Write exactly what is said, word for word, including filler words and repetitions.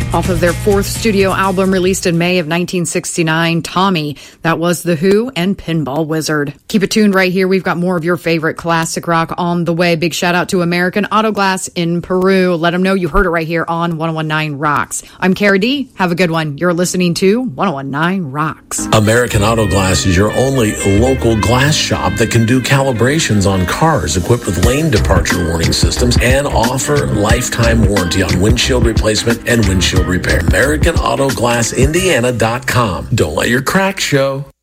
Off of their fourth studio album released in May of nineteen sixty-nine, Tommy. That was The Who and Pinball Wizard. Keep it tuned right here. We've got more of your favorite classic rock on the way. Big shout out to American Auto Glass in Peru. Let them know you heard it right here on one oh one nine Rocks. I'm Cara D. Have a good one. You're listening to one oh one nine Rocks. American Auto Glass is your only local glass shop that can do calibrations on cars equipped with lane departure warning systems and offer lifetime warranty on windshield replacement and windshield repair. American Auto Glass Indiana dot com. Don't let your crack show.